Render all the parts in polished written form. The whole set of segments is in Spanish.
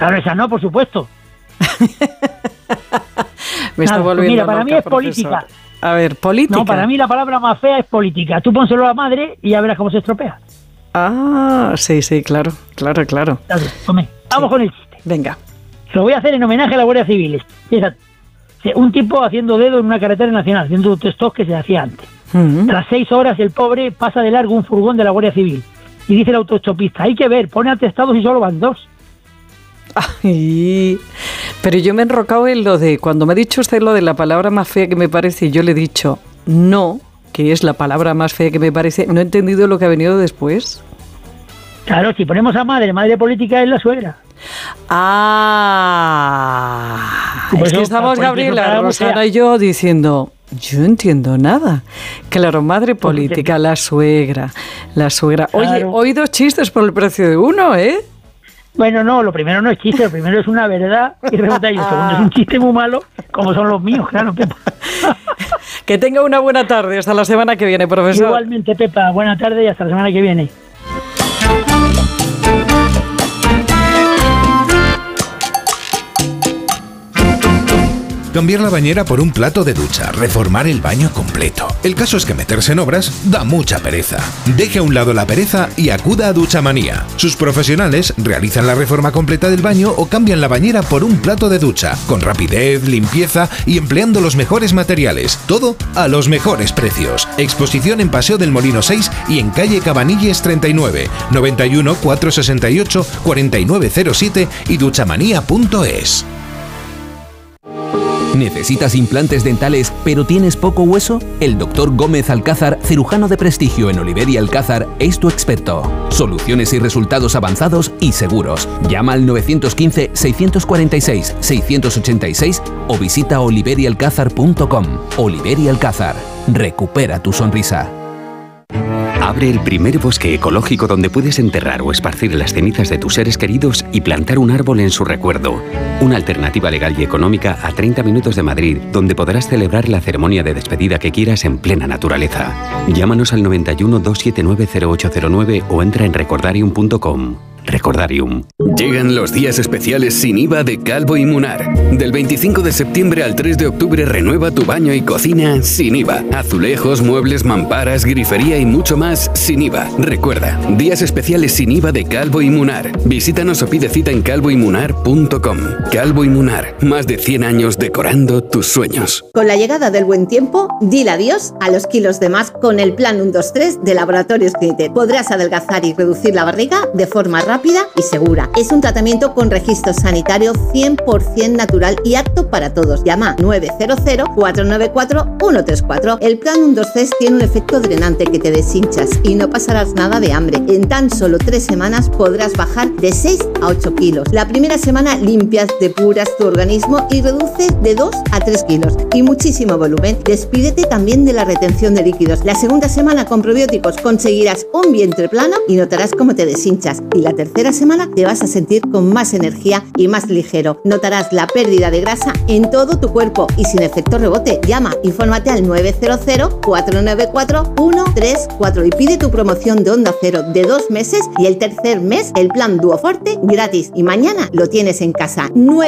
Claro, esa no, por supuesto. Me está volviendo mira, para loca, mí es profesor. política. A ver, política. No, para mí la palabra más fea es política. Tú pónselo a la madre y ya verás cómo se estropea. Ah, sí, claro. Vamos con el chiste. Venga. Lo voy a hacer en homenaje a la Guardia Civil. Fíjate, un tipo haciendo dedo en una carretera nacional, haciendo autostop que se hacía antes. Tras 6 horas el pobre pasa de largo un furgón de la Guardia Civil. Y dice el autostopista, hay que ver, pone atestados y solo van 2. Ay, pero yo me he enrocado en lo de, cuando me ha dicho usted lo de la palabra más fea que me parece, yo le he dicho no, que es la palabra más fea que me parece, no he entendido lo que ha venido después. Claro, si ponemos a madre política es la suegra. Es que estamos Gabriela, Rosana y yo diciendo, yo no entiendo nada. Claro, madre política, la suegra. Oye, Claro. hoy 2 chistes por el precio de uno, ¿eh? Bueno, no, lo primero no es chiste, lo primero es una verdad y rebota, y el segundo es un chiste muy malo, como son los míos, claro, Pepa. Que tenga una buena tarde, hasta la semana que viene, profesor. Igualmente, Pepa, buena tarde y hasta la semana que viene. Cambiar la bañera por un plato de ducha, reformar el baño completo. El caso es que meterse en obras da mucha pereza. Deje a un lado la pereza y acuda a Duchamanía. Sus profesionales realizan la reforma completa del baño o cambian la bañera por un plato de ducha, con rapidez, limpieza y empleando los mejores materiales. Todo a los mejores precios. Exposición en Paseo del Molino 6 y en calle Cabanilles 39, 91 468 4907 y duchamanía.es. ¿Necesitas implantes dentales pero tienes poco hueso? El Dr. Gómez Alcázar, cirujano de prestigio en Oliver y Alcázar, es tu experto. Soluciones y resultados avanzados y seguros. Llama al 915-646-686 o visita oliverialcázar.com. Oliver y Alcázar. Recupera tu sonrisa. Abre el primer bosque ecológico donde puedes enterrar o esparcir las cenizas de tus seres queridos y plantar un árbol en su recuerdo. Una alternativa legal y económica a 30 minutos de Madrid, donde podrás celebrar la ceremonia de despedida que quieras en plena naturaleza. Llámanos al 91 279 0809 o entra en recordarium.com. Recordarium. Llegan los días especiales sin IVA de Calvo y Munar. Del 25 de septiembre al 3 de octubre renueva tu baño y cocina sin IVA. Azulejos, muebles, mamparas, grifería y mucho más sin IVA. Recuerda, días especiales sin IVA de Calvo y Munar. Visítanos o pide cita en calvoymunar.com. Calvo y Munar, más de 100 años decorando tus sueños. Con la llegada del buen tiempo, dile adiós a los kilos de más con el plan 1-2-3 de Laboratorios Clinic. Podrás adelgazar y reducir la barriga de forma rápida y segura. Es un tratamiento con registro sanitario 100% natural y apto para todos. Llama 900-494-134. El plan 1-2-3 tiene un efecto drenante que te deshinchas y no pasarás nada de hambre. En tan solo 3 semanas podrás bajar de 6 a 8 kilos. La primera semana limpias, depuras tu organismo y reduces de 2 a 3 kilos y muchísimo volumen. Despídete también de la retención de líquidos. La segunda semana con probióticos conseguirás un vientre plano y notarás cómo te deshinchas. Y la tercera semana te vas a sentir con más energía y más ligero. Notarás la pérdida de grasa en todo tu cuerpo y sin efecto rebote. Llama, infórmate al 900-494-134 y pide tu promoción de Onda Cero de 2 meses y el tercer mes el plan Duoforte gratis. Y mañana lo tienes en casa.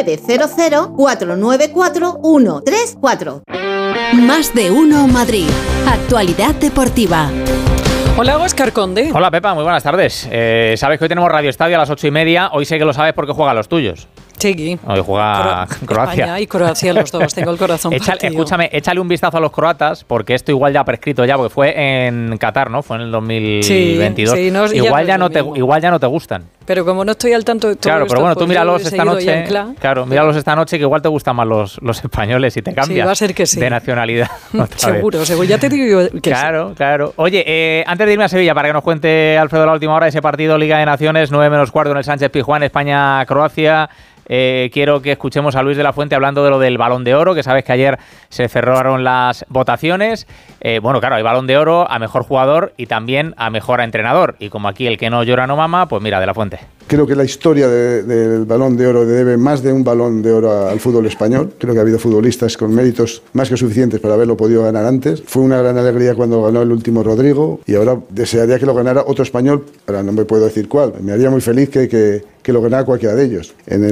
900-494-134. Más de uno Madrid. Actualidad deportiva. Hola, Óscar Conde. Hola, Pepa, muy buenas tardes. Sabes que hoy tenemos Radio Estadio a las 8:30. Hoy sé que lo sabes porque juegan los tuyos. Sí. Hoy juega Croacia. España y Croacia, los dos. Tengo el corazón partido. Escúchame, échale un vistazo a los croatas, porque esto igual ya ha prescrito ya, porque fue en Qatar, ¿no? Fue en el 2022. Sí, no, igual ya no te gustan. Pero como no estoy al tanto de todo claro, esto, pero bueno, pues tú míralos esta noche. Míralos esta noche, que igual te gustan más los españoles y te cambias. Sí, va a ser que sí. De nacionalidad. Seguro, ya te digo que claro, sí. Claro. Oye, antes de irme a Sevilla, para que nos cuente Alfredo la última hora, ese partido Liga de Naciones, 9:15 en el Sánchez-Pizjuán, España-Croacia. Quiero que escuchemos a Luis de la Fuente hablando de lo del Balón de Oro, que sabes que ayer se cerraron las votaciones. Bueno, claro, hay Balón de Oro a mejor jugador y también a mejor entrenador. Y como aquí el que no llora no mama, pues mira, de la Fuente. Creo que la historia del Balón de Oro debe más de un Balón de Oro al fútbol español. Creo que ha habido futbolistas con méritos más que suficientes para haberlo podido ganar antes. Fue una gran alegría cuando ganó el último Rodrigo y ahora desearía que lo ganara otro español. Ahora no me puedo decir cuál. Me haría muy feliz que lo ganara cualquiera de ellos. En